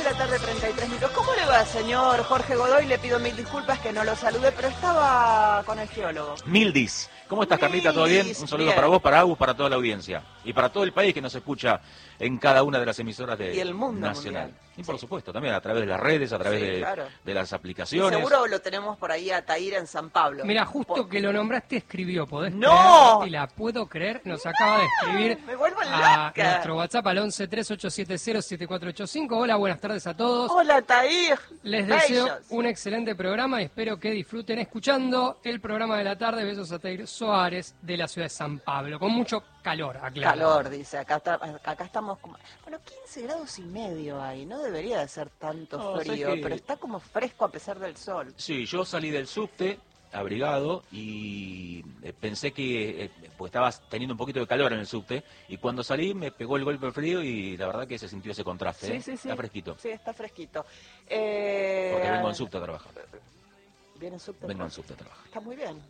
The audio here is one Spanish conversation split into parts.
de la tarde, 33 minutos. ¿Cómo le va, señor Jorge Godoy? Le pido mil disculpas que no lo saludé, pero estaba con el geólogo. Mildis. ¿Cómo estás, Carlita? ¿Todo bien? Un saludo bien. para vos, para Agus, para toda la audiencia. Y para todo el país que nos escucha en cada una de las emisoras de Y el mundo nacional. mundial. Y por supuesto, también a través de las redes, a través claro. de las Y aplicaciones. seguro lo tenemos por ahí a Taíra en San Pablo. Mira, justo que lo nombraste escribió, ¿podés ¡No! creer? Y la puedo creer, nos acaba de escribir Me vuelvo a loca. nuestro WhatsApp al 11-3870-7485. Hola, buenas tardes a todos. Hola, Taír. Les deseo Bellos. un excelente programa y espero que disfruten escuchando el programa de la tarde. Besos a Taír Soares de la ciudad de San Pablo, con mucho calor, aclaro. Calor, dice. Acá estamos como... Bueno, 15 grados y medio hay. No debería de ser tanto No, frío, ¿sabes qué? pero está como fresco a pesar del sol. Sí, yo salí del subte abrigado y pensé que pues estabas teniendo un poquito de calor en el subte y cuando salí me pegó el golpe de frío y la verdad que se sintió ese contraste. Sí. Está fresquito. Sí, está fresquito. Porque vengo en subte a trabajar. ¿Viene en subte? Vengo en subte a trabajar. Está muy bien.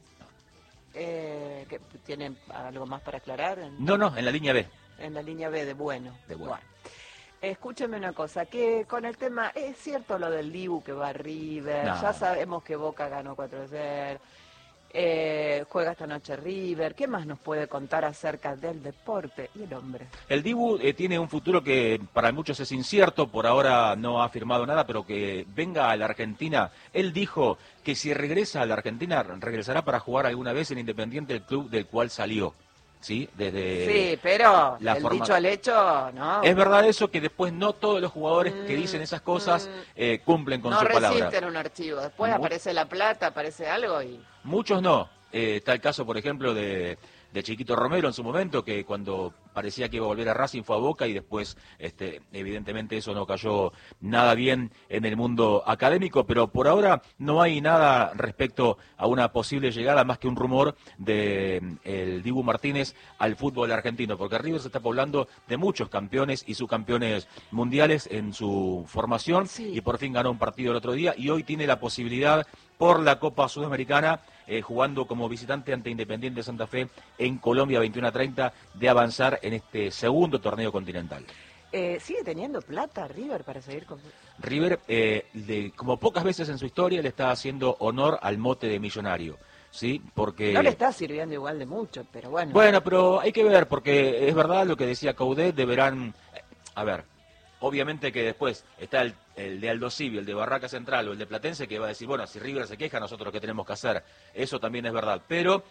¿Que ¿Tienen algo más para aclarar? No, en la línea B. En la línea B de bueno. De bueno. Escúcheme una cosa, que con el tema, es cierto lo del Dibu que va a River, No. ya sabemos que Boca ganó 4-0, juega esta noche River, ¿qué más nos puede contar acerca del deporte y el hombre? El Dibu tiene un futuro que para muchos es incierto, por ahora no ha firmado nada, pero que venga a la Argentina. Él dijo que si regresa a la Argentina, regresará para jugar alguna vez en Independiente, el club del cual salió. ¿Sí? Sí, pero la el forma... dicho al hecho, ¿no? Es verdad eso, que después no todos los jugadores que dicen esas cosas cumplen con su palabra. No resisten un archivo, después aparece la plata, aparece algo y... Muchos no. Está el caso, por ejemplo, de Chiquito Romero en su momento, que cuando parecía que iba a volver a Racing fue a Boca y después, evidentemente, eso no cayó nada bien en el mundo académico, pero por ahora no hay nada respecto a una posible llegada, más que un rumor de el Dibu Martínez al fútbol argentino, porque River se está poblando de muchos campeones y subcampeones mundiales en su formación, y por fin ganó un partido el otro día, y hoy tiene la posibilidad por la Copa Sudamericana, jugando como visitante ante Independiente Santa Fe en Colombia 21-30, de avanzar en este segundo torneo continental. ¿Sigue teniendo plata River para seguir con...? River, como pocas veces en su historia, le está haciendo honor al mote de millonario. ¿Sí? Porque... No le está sirviendo igual de mucho, pero bueno. Bueno, pero hay que ver, porque es verdad lo que decía Coudet, deberán... A ver, obviamente que después está el de Aldo Civi, el de Barraca Central o el de Platense, que va a decir, bueno, si River se queja, nosotros qué tenemos que hacer. Eso también es verdad. Pero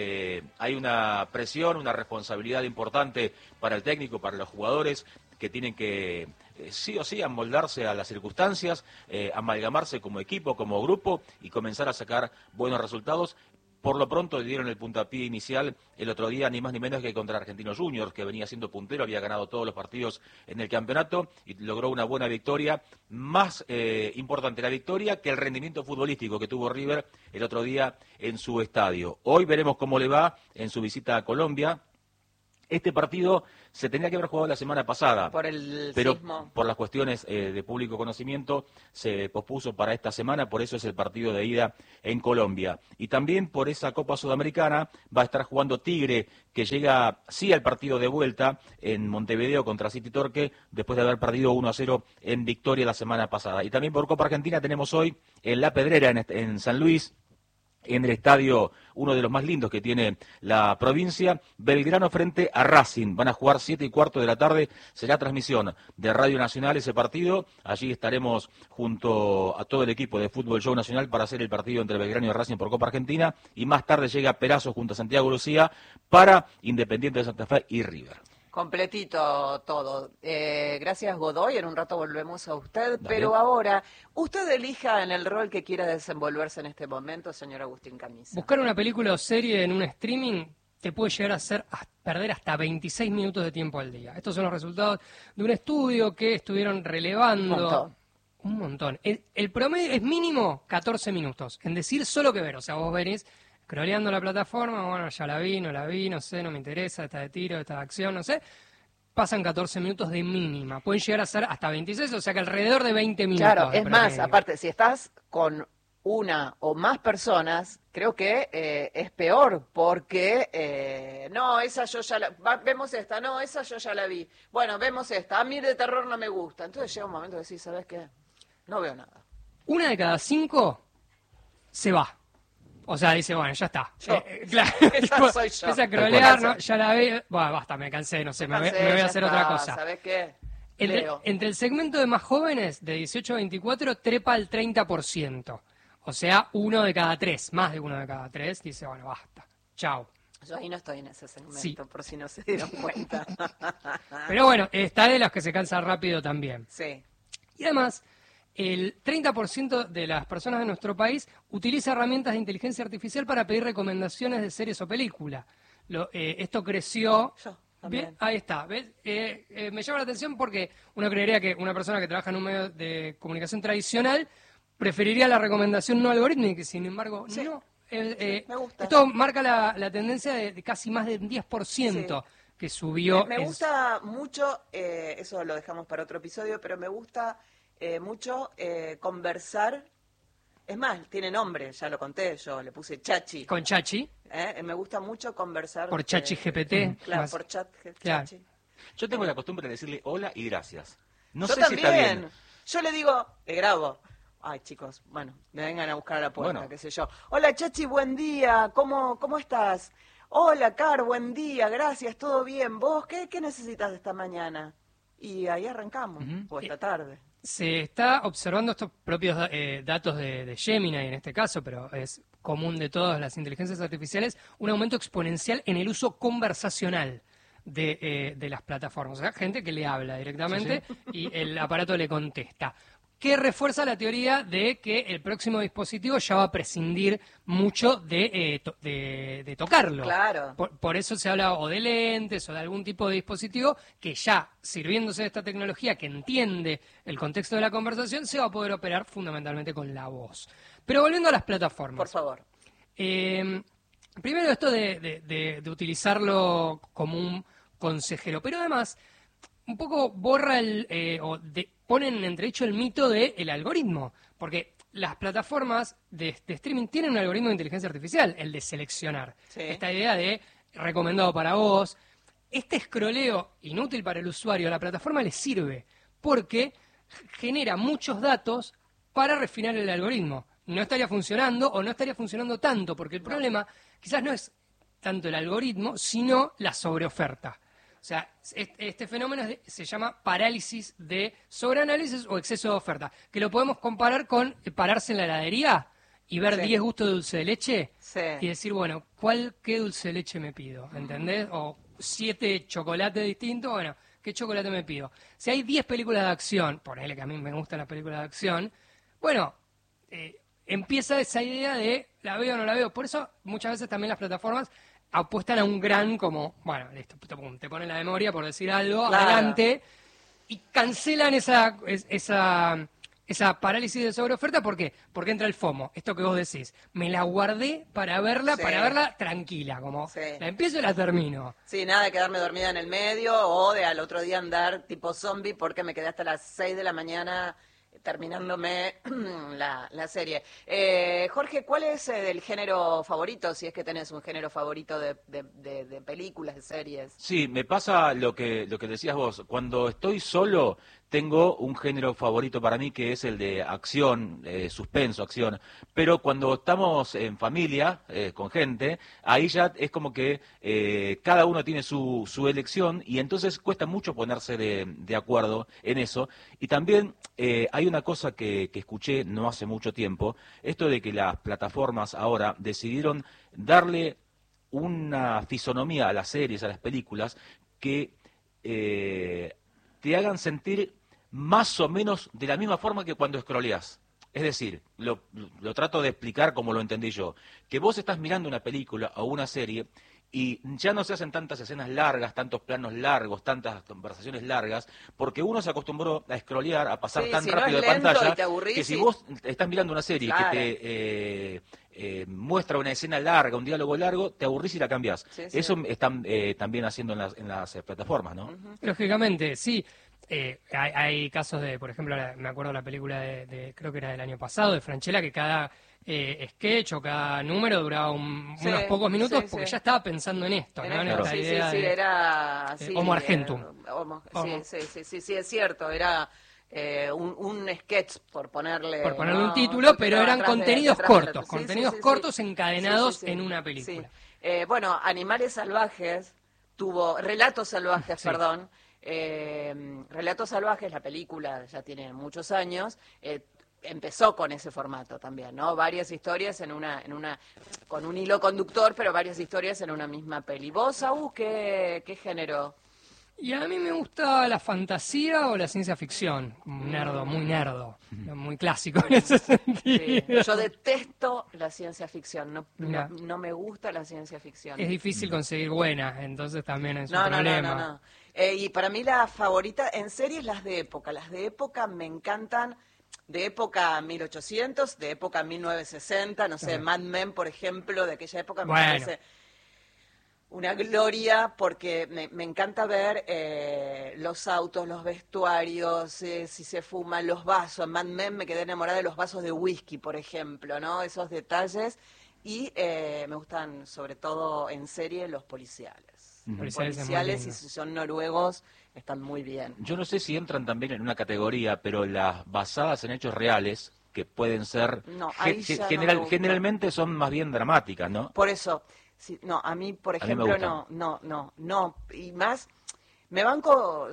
hay una presión, una responsabilidad importante para el técnico, para los jugadores, que tienen que sí o sí amoldarse a las circunstancias, amalgamarse como equipo, como grupo y comenzar a sacar buenos resultados. Por lo pronto le dieron el puntapié inicial el otro día, ni más ni menos que contra Argentinos Juniors, que venía siendo puntero, había ganado todos los partidos en el campeonato y logró una buena victoria. Más importante la victoria que el rendimiento futbolístico que tuvo River el otro día en su estadio. Hoy veremos cómo le va en su visita a Colombia. Este partido se tenía que haber jugado la semana pasada, pero sismo. Por las cuestiones de público conocimiento se pospuso para esta semana, por eso es el partido de ida en Colombia. Y también por esa Copa Sudamericana va a estar jugando Tigre, que llega sí al partido de vuelta en Montevideo contra City Torque, después de haber perdido 1-0 en Victoria la semana pasada. Y también por Copa Argentina tenemos hoy en La Pedrera, en San Luis, en el estadio, uno de los más lindos que tiene la provincia, Belgrano frente a Racing. Van a jugar 7:15 de la tarde, será transmisión de Radio Nacional ese partido. Allí estaremos junto a todo el equipo de Fútbol Show Nacional para hacer el partido entre Belgrano y Racing por Copa Argentina. Y más tarde llega Perazo junto a Santiago Lucía para Independiente de Santa Fe y River. Completito todo. Gracias, Godoy. En un rato volvemos a usted. Dale. Pero ahora, usted elija en el rol que quiera desenvolverse en este momento, señor Agustín Camisa. Buscar una película o serie en un streaming te puede llegar a hacer perder hasta 26 minutos de tiempo al día. Estos son los resultados de un estudio que estuvieron relevando. Un montón. El promedio es mínimo 14 minutos. En decir solo que ver. O sea, vos venís scrolleando la plataforma, bueno, ya la vi, no sé, no me interesa, esta de tiro, esta de acción, no sé. Pasan 14 minutos de mínima. Pueden llegar a ser hasta 26, o sea que alrededor de 20 minutos. Claro, es más, aparte, si estás con una o más personas, creo que es peor, porque no, esa yo ya vemos esta, no, esa yo ya la vi. Bueno, vemos esta, a mí de terror no me gusta. Entonces llega un momento de decir, ¿sabes qué? No veo nada. 1 de cada 5 se va. O sea, dice, bueno, ya está. Claro, esa soy yo. Empieza a crolear, ¿no? Ya la vi. Bueno, basta, me cansé, no sé, me voy a hacer otra cosa. ¿Sabes qué? Entre el segmento de más jóvenes, de 18 a 24, trepa al 30%. O sea, 1 de cada 3, más de 1 de cada 3, dice, bueno, basta, chao. Yo ahí no estoy en ese segmento, Sí. por si no se dieron cuenta. Pero bueno, está de los que se cansan rápido también. Sí. Y además, el 30% de las personas de nuestro país utiliza herramientas de inteligencia artificial para pedir recomendaciones de series o películas. Esto creció... Yo también. Bien, ahí está. ¿Ves? Me llama la atención porque uno creería que una persona que trabaja en un medio de comunicación tradicional preferiría la recomendación no algorítmica, sin embargo, Sí. no. Me gusta. Esto marca la tendencia de casi más de 10% que subió. Me gusta mucho, eso lo dejamos para otro episodio, pero me gusta mucho conversar. Es más, tiene nombre, ya lo conté, yo le puse Chachi. Con Chachi, Me gusta mucho conversar. por Chachi GPT. Claro, más- por chat, Claro. Chachi. Yo tengo la costumbre de decirle hola y gracias. No Yo sé también. si está bien. Yo le digo, le grabo. Ay, chicos, bueno, me vengan a buscar a la puerta, Bueno. qué sé yo. Hola, Chachi, buen día. ¿Cómo estás? Hola, Car, buen día. Gracias, todo bien. ¿Vos qué necesitas esta mañana? Y ahí arrancamos, o esta tarde. Se está observando estos propios datos de Gemini en este caso, pero es común de todas las inteligencias artificiales, un aumento exponencial en el uso conversacional de las plataformas. O sea, gente que le habla directamente y el aparato le contesta. Que refuerza la teoría de que el próximo dispositivo ya va a prescindir mucho de tocarlo. Claro. Por eso se habla o de lentes o de algún tipo de dispositivo que ya, sirviéndose de esta tecnología que entiende el contexto de la conversación, se va a poder operar fundamentalmente con la voz. Pero volviendo a las plataformas. Por favor. Primero esto de utilizarlo como un consejero, pero además un poco borra pone en entredicho el mito del algoritmo, porque las plataformas de streaming tienen un algoritmo de inteligencia artificial, el de seleccionar. Sí. Esta idea de recomendado para vos. Este escroleo inútil para el usuario a la plataforma le sirve, porque genera muchos datos para refinar el algoritmo. No estaría funcionando o no estaría funcionando tanto, porque el problema quizás no es tanto el algoritmo, sino la sobreoferta. O sea, este fenómeno se llama parálisis de sobreanálisis o exceso de oferta, que lo podemos comparar con pararse en la heladería y ver 10 gustos de dulce de leche y decir, bueno, ¿qué dulce de leche me pido? ¿Entendés? O 7 chocolates distintos, bueno, ¿qué chocolate me pido? Si hay 10 películas de acción, ponele que a mí me gustan las películas de acción, bueno, empieza esa idea de la veo o no la veo. Por eso muchas veces también las plataformas apuestan a un gran como, bueno, listo, te ponen la memoria por decir algo, Claro. adelante, y cancelan esa parálisis de sobreoferta. ¿Por qué? Porque entra el FOMO, esto que vos decís. Me la guardé para verla tranquila, como la empiezo y la termino. Sí, nada de quedarme dormida en el medio o de al otro día andar tipo zombie porque me quedé hasta las 6 de la mañana terminándome la serie. Jorge, ¿cuál es el género favorito, si es que tenés un género favorito de películas, de series? Sí, me pasa lo que decías vos. Cuando estoy solo, tengo un género favorito para mí que es el de acción, suspenso, acción. Pero cuando estamos en familia, con gente, ahí ya es como que cada uno tiene su elección y entonces cuesta mucho ponerse de acuerdo en eso. Y también hay una cosa que escuché no hace mucho tiempo, esto de que las plataformas ahora decidieron darle una fisonomía a las series, a las películas, que te hagan sentir más o menos de la misma forma que cuando scrolleás. Es decir, lo trato de explicar como lo entendí yo, que vos estás mirando una película o una serie y ya no se hacen tantas escenas largas, tantos planos largos, tantas conversaciones largas, porque uno se acostumbró a scrollear, a pasar tan si rápido no de es lento pantalla, y te aburrís, que si vos estás mirando una serie Claro. que te muestra una escena larga, un diálogo largo, te aburrís y la cambiás. Sí, sí. Eso están también haciendo en las plataformas, ¿no? Lógicamente, sí. Hay casos de, por ejemplo, me acuerdo la película creo que era del año pasado, de Francella, que cada sketch o cada número duraba unos pocos minutos porque ya estaba pensando en esto, ¿no? En esta idea de era Homo Argentum. Sí, es cierto, era un sketch, por ponerle un título, pero eran contenidos cortos encadenados en una película. Bueno, Animales Salvajes Relatos Salvajes, perdón. Relatos Salvajes, la película ya tiene muchos años, empezó con ese formato también, ¿no? Varias historias con un hilo conductor, pero varias historias en una misma peli. ¿Vos, Saúl, qué género? Y a mí me gusta la fantasía o la ciencia ficción, muy nerdo, muy clásico en ese sentido. Sí. Yo detesto la ciencia ficción, no me gusta la ciencia ficción. Es difícil conseguir buena, entonces también es un problema. No. Y para mí la favorita en series, las de época me encantan, de época 1800, de época 1960, no sé, Mad Men, por ejemplo, de aquella época me parece una gloria, porque me encanta ver los autos, los vestuarios, si se fuman, los vasos. En Mad Men me quedé enamorada de los vasos de whisky, por ejemplo, ¿no? Esos detalles. Y me gustan, sobre todo en serie, los policiales. Policiales, y si son noruegos, están muy bien. Yo no sé si entran también en una categoría, pero las basadas en hechos reales, que pueden ser... generalmente son más bien dramáticas, ¿no? Por eso... Sí, no, a mí, por ejemplo, no. Y más, me banco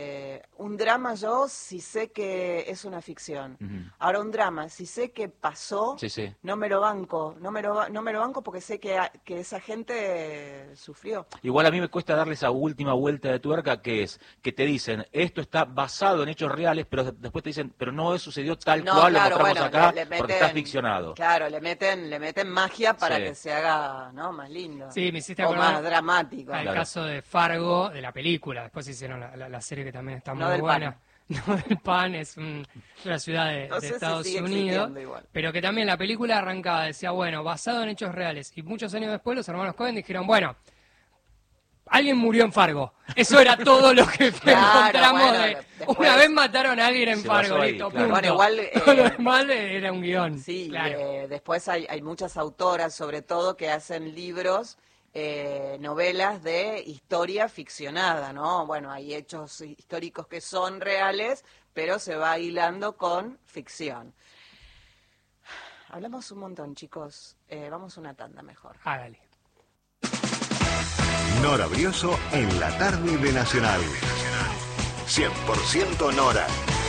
un drama yo si sé que es una ficción. Ahora, un drama, si sé que pasó, no me lo banco. No me lo banco porque sé que esa gente sufrió. Igual a mí me cuesta darle esa última vuelta de tuerca, que es que te dicen, esto está basado en hechos reales, pero después te dicen, pero no sucedió tal cual, lo mostramos acá, porque está ficcionado. Claro, le meten magia para que se haga, ¿no, más lindo. Sí, me hiciste acordar más dramático. El caso de Fargo, de la película. Después hicieron la serie que también está muy buena. No, del Pan es una ciudad de Estados Unidos, pero que también la película arrancaba, decía, bueno, basado en hechos reales. Y muchos años después los hermanos Coen dijeron, bueno, alguien murió en Fargo. Eso era todo lo que encontramos después, una vez mataron a alguien en Fargo, listo, punto. Bueno, igual, todo lo demás era un guión. Sí, claro. Después hay muchas autoras, sobre todo, que hacen libros, novelas de historia ficcionada, ¿no? Bueno, hay hechos históricos que son reales, pero se va hilando con ficción. Hablamos un montón, chicos. Vamos a una tanda mejor. Hágale. Nora Brioso en la tarde de Nacional. 100% Nora.